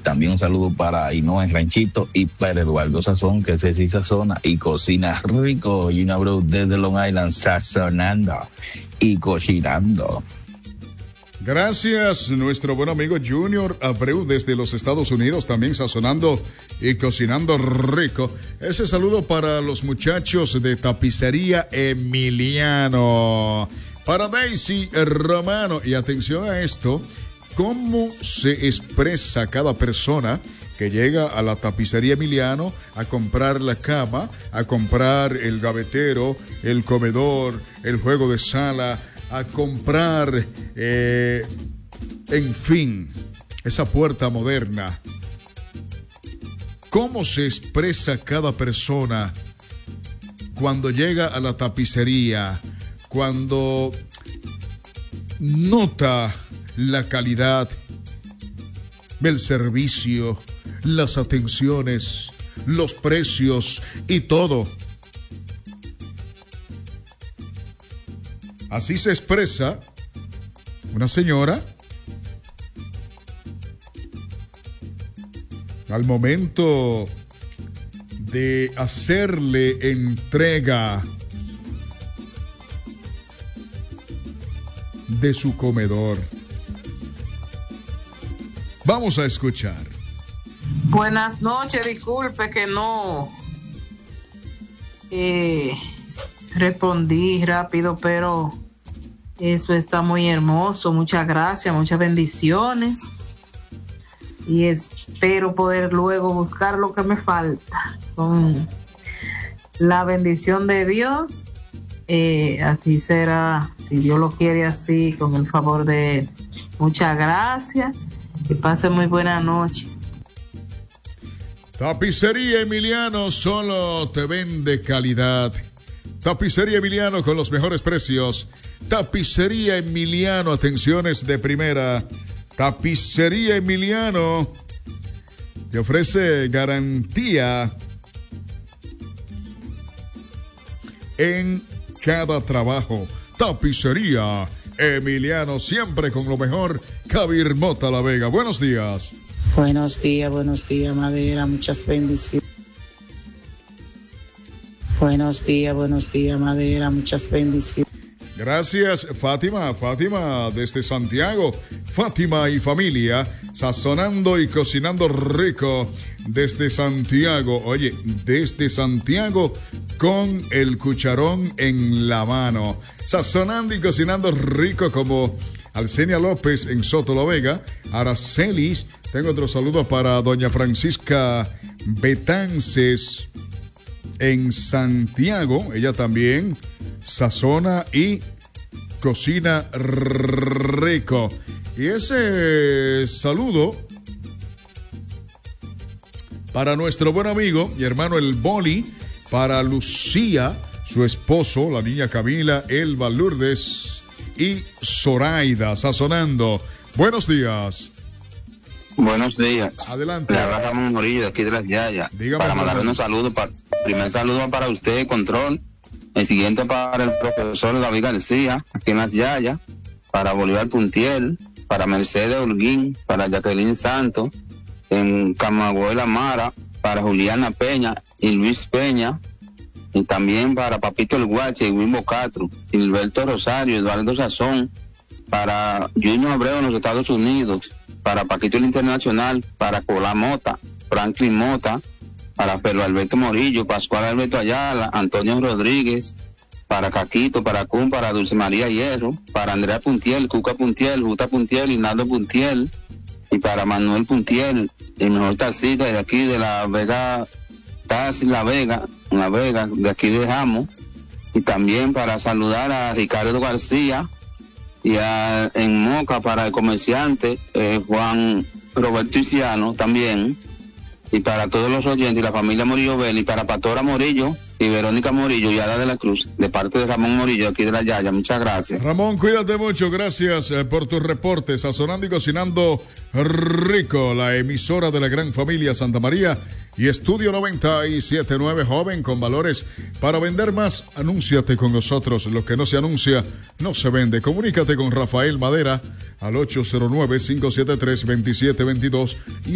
También un saludo para Inoa Ranchito y para Eduardo Sazón, que se sí sazona y cocina rico. Y un abrazo desde Long Island, sazonando y cocinando. Gracias, nuestro buen amigo Junior Abreu desde los Estados Unidos, también sazonando y cocinando rico. Ese saludo para los muchachos de Tapicería Emiliano. Para Daisy Romano, y atención a esto, cómo se expresa cada persona que llega a la Tapicería Emiliano a comprar la cama, a comprar el gavetero, el comedor, el juego de sala, a comprar, en fin, esa puerta moderna. ¿Cómo se expresa cada persona cuando llega a la tapicería, cuando nota la calidad, el servicio, las atenciones, los precios y todo? Así se expresa una señora al momento de hacerle entrega de su comedor. Vamos a escuchar. Buenas noches, disculpe que no respondí rápido, pero eso está muy hermoso. Muchas gracias, muchas bendiciones. Y espero poder luego buscar lo que me falta. Con la bendición de Dios, así será, si Dios lo quiere así, con el favor de Él. Muchas gracias y pase muy buena noche. Tapicería Emiliano solo te vende calidad. Tapicería Emiliano con los mejores precios. Tapicería Emiliano, atenciones de primera. Tapicería Emiliano te ofrece garantía en cada trabajo. Tapicería Emiliano, siempre con lo mejor. Kabir Mota La Vega. Buenos días. Buenos días, Madera, muchas bendiciones. Buenos días, Madera, muchas bendiciones. Gracias, Fátima desde Santiago. Fátima y familia, sazonando y cocinando rico desde Santiago. Oye, desde Santiago con el cucharón en la mano. Sazonando y cocinando rico como Alcenia López en Soto La Vega. Aracelis, tengo otro saludo para doña Francisca Betances en Santiago. Ella también sazona y cocina rico. Y ese saludo para nuestro buen amigo y hermano el Boli, para Lucía, su esposo, la niña Camila, Elba Lourdes y Zoraida, sazonando. Buenos días. Buenos días. Adelante. Le habla Ramón Morillo de aquí de Las Yayas. Dígame, para mandarle un saludo. Primer saludo para usted, Control. El siguiente para el profesor David García, aquí en Las Yayas. Para Bolívar Puntiel. Para Mercedes Holguín. Para Jacqueline Santos. En Camagüey La Mara. Para Juliana Peña y Luis Peña. Y también para Papito El Guache y Wimbo Castro. Gilberto Rosario, Eduardo Sazón. Para Junior Abreu en los Estados Unidos. Para Paquito el Internacional, para Colá Mota, Franklin Mota, para Pedro Alberto Morillo, Pascual Alberto Ayala, Antonio Rodríguez, para Caquito, para Cum, para Dulce María Hierro, para Andrea Puntiel, Cuca Puntiel, Justa Puntiel, Hinaldo Puntiel, y para Manuel Puntiel, el mejor taxista de aquí de La Vega, Taxi La Vega, de aquí de Jamo, y también para saludar a Ricardo García, y en Moca para el comerciante Juan Roberto Isiano también, y para todos los oyentes y la familia Morillo Bell, y para Pastora Morillo y Verónica Morillo y Ada de la Cruz, de parte de Ramón Morillo aquí de La Yaya. Muchas gracias. Ramón, cuídate mucho, gracias por tus reportes. Sazonando y cocinando rico, la emisora de la gran familia Santa María y Estudio 97.9, joven con valores para vender más. Anúnciate con nosotros. Lo que no se anuncia no se vende. Comunícate con Rafael Madera al 809-573-2722 y